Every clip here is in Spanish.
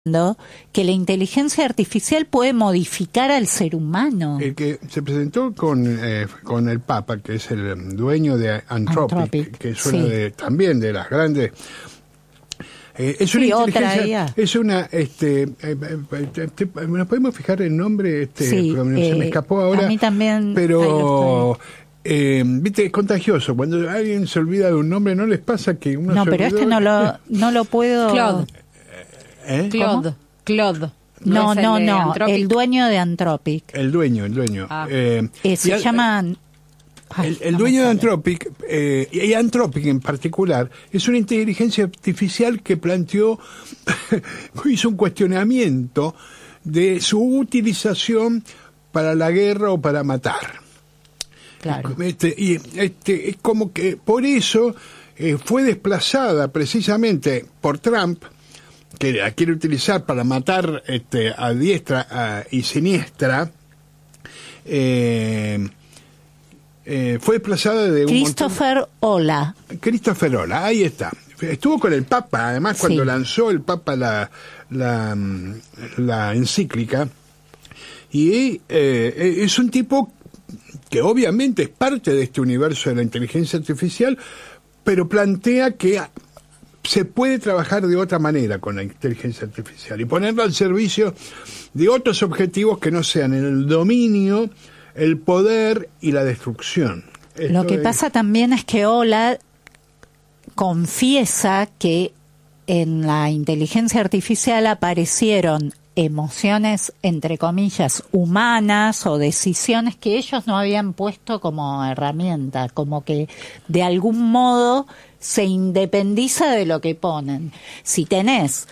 que la inteligencia artificial puede modificar al ser humano. El que se presentó con el Papa, que es el dueño de Anthropic, que es una también de las grandes. Es una inteligencia, es una, ¿nos podemos fijar el nombre? Se me escapó ahora. A mí también. Pero viste, es contagioso. Cuando alguien se olvida de un nombre, ¿no les pasa que uno no, se pero olvidó? no lo puedo. Claude. No, el dueño de Anthropic. El dueño. Se llaman... El dueño de Anthropic, y Anthropic en particular, es una inteligencia artificial que hizo un cuestionamiento de su utilización para la guerra o para matar. Claro. Es como que por eso fue desplazada precisamente por Trump, que la quiere utilizar para matar a diestra y siniestra. Fue desplazada de Christopher Ola, ahí está. Estuvo con el Papa, además, cuando lanzó el Papa la encíclica, y es un tipo que obviamente es parte de este universo de la inteligencia artificial, pero plantea que se puede trabajar de otra manera con la inteligencia artificial y ponerla al servicio de otros objetivos que no sean el dominio, el poder y la destrucción. Lo que pasa también es que Ola confiesa que en la inteligencia artificial aparecieron emociones, entre comillas, humanas o decisiones que ellos no habían puesto como herramienta, como que de algún modo se independiza de lo que ponen. Si tenés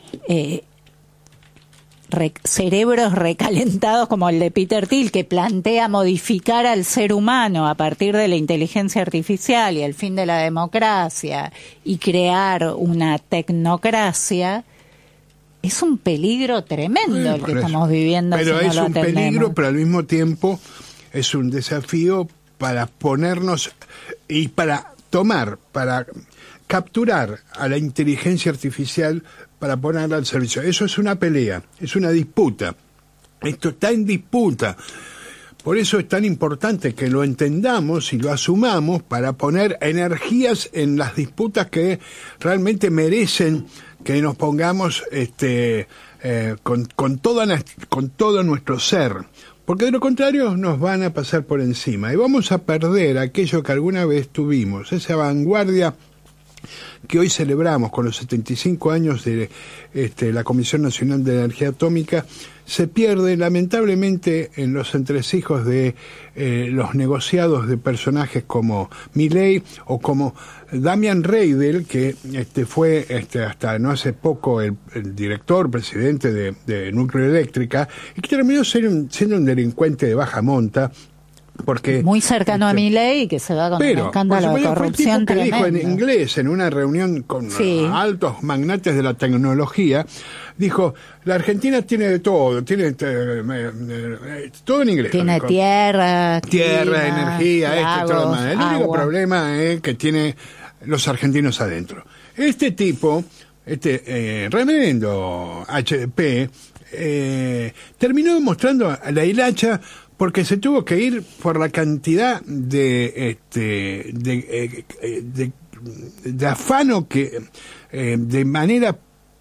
cerebros recalentados como el de Peter Thiel, que plantea modificar al ser humano a partir de la inteligencia artificial y el fin de la democracia y crear una tecnocracia, es un peligro tremendo el que estamos viviendo. Pero si no es lo un atendemos. peligro, pero al mismo tiempo es un desafío para ponernos y para capturar a la inteligencia artificial para ponerla al servicio. Eso es una pelea, es una disputa. Esto está en disputa. Por eso es tan importante que lo entendamos y lo asumamos para poner energías en las disputas que realmente merecen que nos pongamos con todo nuestro ser. Porque de lo contrario nos van a pasar por encima y vamos a perder aquello que alguna vez tuvimos, esa vanguardia que hoy celebramos con los 75 años de la Comisión Nacional de Energía Atómica. Se pierde lamentablemente en los entresijos de los negociados de personajes como Milei o como Damian Reidel, que fue hasta no hace poco el presidente de Nucleoeléctrica, y que terminó siendo un delincuente de baja monta. Porque muy cercano a Milei, que se va con un escándalo de corrupción fue el tipo que tremendo. dijo en inglés, en una reunión con altos magnates de la tecnología, dijo, la Argentina tiene de todo, tiene todo en inglés. Tiene tierra, energía, todo lo demás. El único problema es que tiene los argentinos adentro. Este tipo, tremendo HP, terminó demostrando a la hilacha porque se tuvo que ir por la cantidad de afano que de manera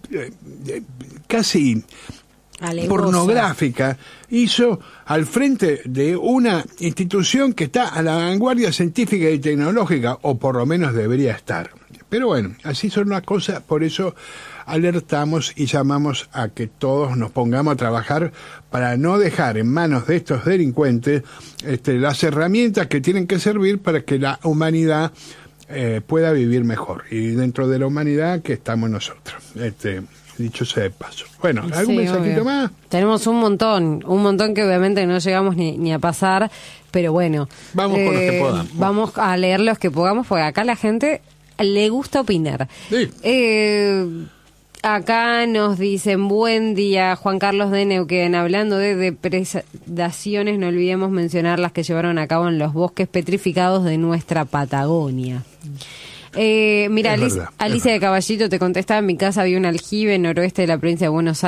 casi alevosa, pornográfica, hizo al frente de una institución que está a la vanguardia científica y tecnológica, o por lo menos debería estar. Pero bueno, así son las cosas, por eso alertamos y llamamos a que todos nos pongamos a trabajar para no dejar en manos de estos delincuentes las herramientas que tienen que servir para que la humanidad pueda vivir mejor. Y dentro de la humanidad que estamos nosotros. Dicho sea de paso. Bueno, ¿algún mensajito más? Tenemos un montón que obviamente no llegamos ni a pasar, pero bueno. Vamos con los que podamos. Vamos a leer los que podamos, porque acá la gente le gusta opinar. Sí. Acá nos dicen, buen día, Juan Carlos de Neuquén, hablando de depredaciones, no olvidemos mencionar las que llevaron a cabo en los bosques petrificados de nuestra Patagonia. Mira, Es verdad, Alicia de Caballito te contesta, en mi casa había un aljibe noroeste de la provincia de Buenos